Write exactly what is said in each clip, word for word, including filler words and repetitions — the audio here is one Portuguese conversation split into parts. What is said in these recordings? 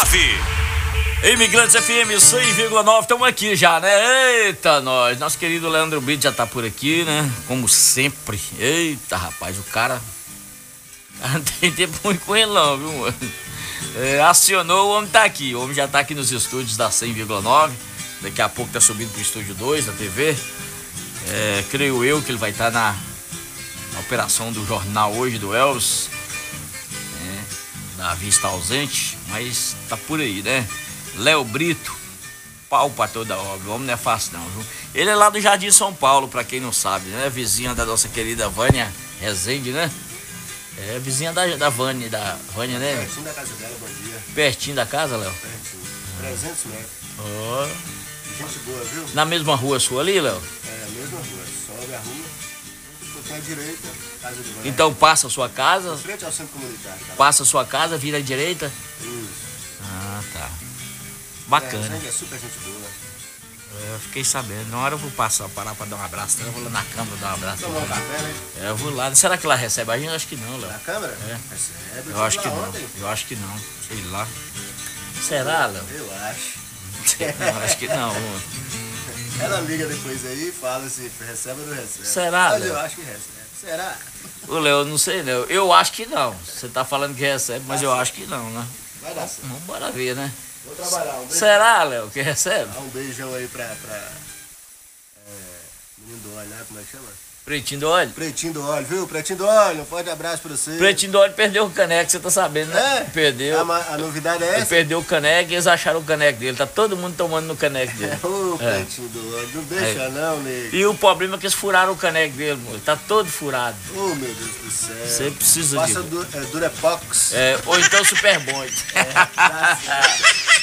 nove. Imigrantes F M cem vírgula nove, estamos aqui já, né? Eita, nós. Nosso querido Leandro Brito já tá por aqui, né? Como sempre. Eita, rapaz, o cara. O cara não tem tempo muito com ele, não, viu, mano? É, acionou, o homem tá aqui. O homem já tá aqui nos estúdios da cem vírgula nove. Daqui a pouco tá subindo pro estúdio dois da T V. É, creio eu que ele vai estar tá na, na operação do jornal hoje do Elvis. É, Davi está ausente, mas tá por aí, né? Léo Brito, pau pra toda obra. O homem não é fácil não, viu? Ele é lá do Jardim São Paulo, pra quem não sabe, né? Vizinha da nossa querida Vânia Rezende, né? É vizinha da, da Vânia, da Vânia, né? Pertinho da casa dela, bom dia. Pertinho da casa, Léo? Pertinho. trezentos metros. Ó. Gente boa, viu? Na mesma rua sua ali, Léo? É, a mesma rua. Sobe a rua, um pouquinho à direita, casa de Vânia. Então passa a sua casa, Em frente ao centro comunitário. Tá? passa a sua casa, vira à direita? Isso. Ah, tá. Bacana. É, é super gente boa. É, eu fiquei sabendo. Na hora eu vou passar, parar pra dar um abraço. Eu vou lá na câmara dar um abraço. Tomar um café, né? É, eu vou lá. Será que lá recebe a gente? Eu acho que não, Léo. Na câmara? É. Recebe. Eu acho que não. Ontem. Eu acho que não. Sei lá. Será, Léo? Eu acho. Eu acho que não. Ela liga depois aí e fala se recebe ou não recebe. Será, Mas Léo? eu acho que recebe. Será? Ô, Léo, eu não sei, Léo. Eu acho que não. Você tá falando que recebe, mas eu acho que não, né? Vai dar certo. Vamos bora ver, né? Vou trabalhar. Um beijo. Será, Léo, que recebe? Dá um beijão aí pra... pra é, menino do óleo, né? Como é que chama? Pretinho do óleo? Pretinho do óleo, viu? Pretinho do óleo, um forte abraço pra você. Pretinho do óleo perdeu o caneco, você tá sabendo, né? É? Perdeu. A, ma- a novidade é Ele essa? perdeu o caneco e eles acharam o caneco dele. Tá todo mundo tomando no caneco dele. Ô, É. Pretinho do óleo, não deixa não, nego. E o problema é que eles furaram o caneco dele, mano. Tá todo furado. Ô, meu Deus do céu. Você precisa Passa de... du, é, Durepox. É, ou então Super Bond. Tá certo.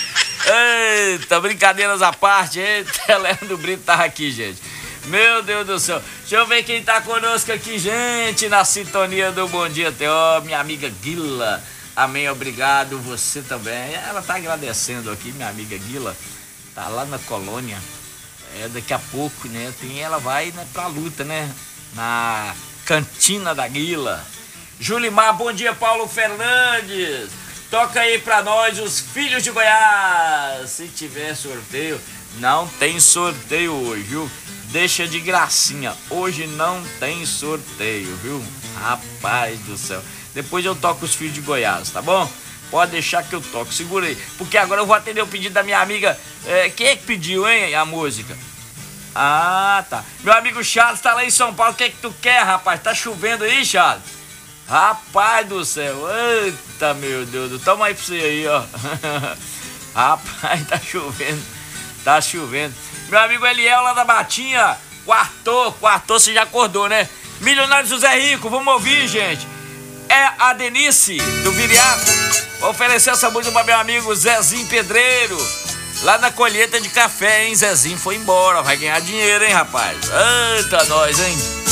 Eita, brincadeiras à parte. Eita, Leandro Brito tá aqui, gente. Meu Deus do céu. Deixa eu ver quem tá conosco aqui, gente, na sintonia do Bom Dia T O. Minha amiga Guila. Amém, obrigado. Você também. Ela tá agradecendo aqui, minha amiga Guila. Tá lá na colônia. É, daqui a pouco, né? Tem, ela vai, né, pra luta, né? Na cantina da Guila. Julimar, bom dia, Paulo Fernandes. Toca aí pra nós os Filhos de Goiás. Se tiver sorteio, não tem sorteio hoje, viu? Deixa de gracinha. Hoje não tem sorteio, viu? Rapaz do céu. Depois eu toco os Filhos de Goiás, tá bom? Pode deixar que eu toco. Segura aí. Porque agora eu vou atender o pedido da minha amiga. É, quem é que pediu, hein, a música? Ah, tá. Meu amigo Charles tá lá em São Paulo. O que é que tu quer, rapaz? Tá chovendo aí, Charles? Rapaz do céu. Eita, meu Deus. Toma aí pra você aí, ó. Rapaz, tá chovendo. Tá chovendo. Meu amigo Eliel lá da Batinha. Quartou, quartou, você já acordou, né? Milionário José Rico, vamos ouvir, gente. É a Denise do Viriato. Vou oferecer essa música para meu amigo Zezinho Pedreiro. Lá na colheita de café, hein? Zezinho foi embora. Vai ganhar dinheiro, hein, rapaz? Eita, nós, hein?